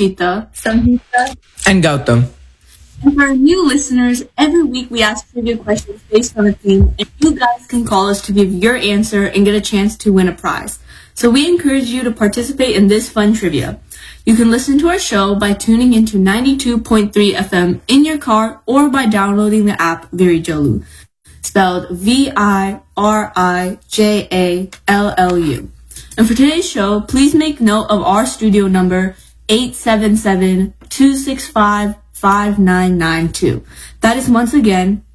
Ruchita, Samhita, And Gautam. and for our new listeners, every week we ask trivia questions based on a theme, and you guys can call us to give your answer and get a chance to win a prize. So we encourage you to participate in this fun trivia. You can listen to our show by tuning into 92.3 FM in your car or by downloading the app Virijolu, spelled Virijalluu. And for today's show, please make note of our studio number 877-265-5992. That is once again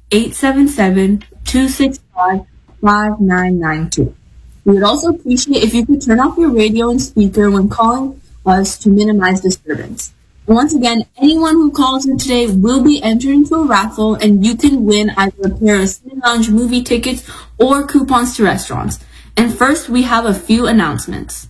877-265-5992. We would also appreciate if you could turn off your radio and speaker when calling us to minimize disturbance. And once again, anyone who calls in today will be entered into a raffle, and you can win either a pair of Cine Lounge movie tickets or coupons to restaurants. And first, we have a few announcements.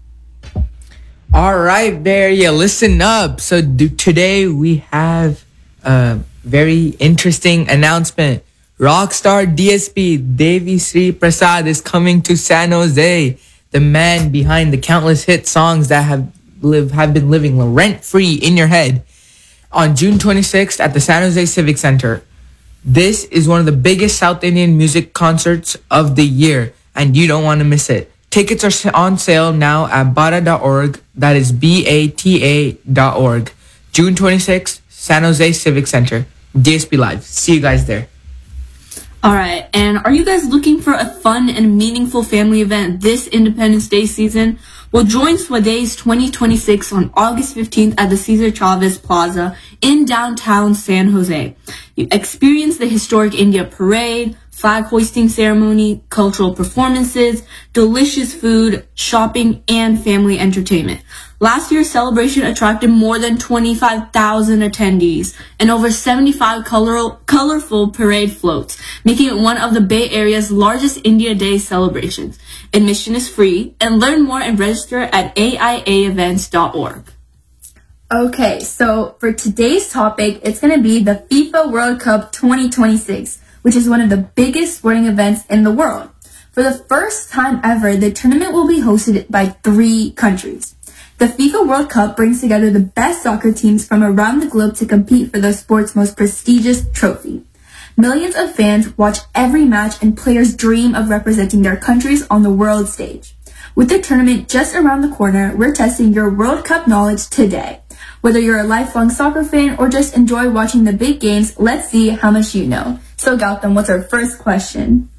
All right, Beria, listen up. So today we have a very interesting announcement. Rockstar DSP Devi Sri Prasad is coming to San Jose. The man behind the countless hit songs that have been living rent-free in your head, on June 26th at the San Jose Civic Center. This is one of the biggest South Indian music concerts of the year, and you don't want to miss it. Tickets are on sale now at bata.org. That is BATA.org. June 26th, San Jose Civic Center. DSP Live. See you guys there. All right, and are you guys looking for a fun and meaningful family event this Independence Day season? Well, join Swadesh 2026 on August 15th at the Cesar Chavez Plaza in downtown San Jose. You experience the historic India Parade, flag hoisting ceremony, cultural performances, delicious food, shopping, and family entertainment. Last year's celebration attracted more than 25,000 attendees and over 75 colorful parade floats, making it one of the Bay Area's largest India Day celebrations. Admission is free, and learn more and register at aiaevents.org. Okay, so for today's topic, it's going to be the FIFA World Cup 2026, which is one of the biggest sporting events in the world. For the first time ever, the tournament will be hosted by 3 countries. The FIFA World Cup brings together the best soccer teams from around the globe to compete for the sport's most prestigious trophy. Millions of fans watch every match, and players dream of representing their countries on the world stage. With the tournament just around the corner, we're testing your World Cup knowledge today. Whether you're a lifelong soccer fan or just enjoy watching the big games, let's see how much you know. So Gautam, what's our first question?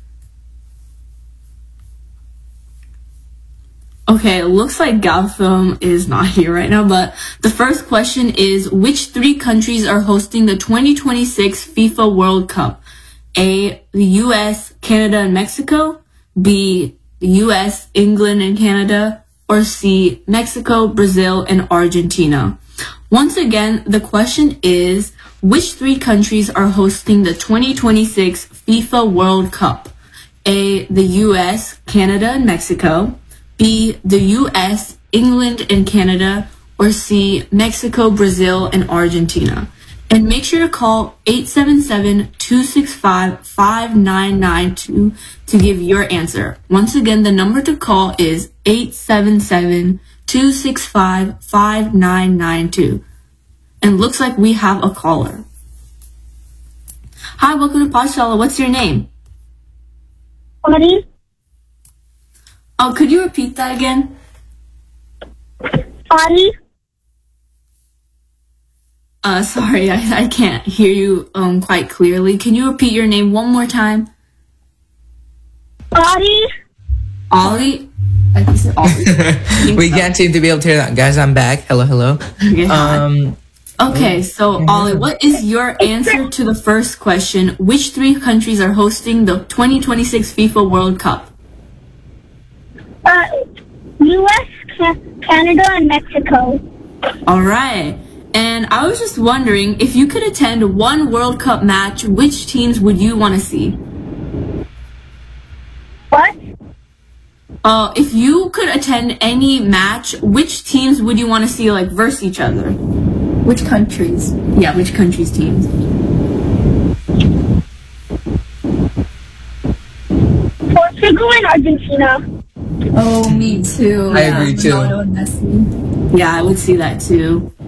Okay, it looks like Gautam is not here right now, but the first question is, which 3 countries are hosting the 2026 FIFA World Cup? A, the US, Canada, and Mexico. B, the US, England, and Canada. Or C, Mexico, Brazil, and Argentina. Once again, the question is, which 3 countries are hosting the 2026 FIFA World Cup? A, the US, Canada, and Mexico. B, the US, England, and Canada. Or C, Mexico, Brazil, and Argentina. And make sure to call 877-265-5992 to give your answer. Once again, the number to call is 877-265-5992. And looks like we have a caller. Hi, welcome to Pashala. What's your name? Sorry? Oh, could you repeat that again? Sorry? Sorry, I can't hear you quite clearly. Can you repeat your name one more time? Sorry? Ollie? I think you said Ollie. We can't seem to be able to hear that. Guys, I'm back. Hello. Okay, so Ollie, what is your answer to the first question? Which 3 countries are hosting the 2026 FIFA World Cup? US, Canada, and Mexico. All right. And I was just wondering, if you could attend one World Cup match, which teams would you want to see? What? If you could attend any match, which teams would you want to see, like, verse each other? Which countries? Yeah, which countries' teams? Portugal and Argentina. Oh, me too. I agree too. Ronaldo and Messi. Yeah, I would see that too.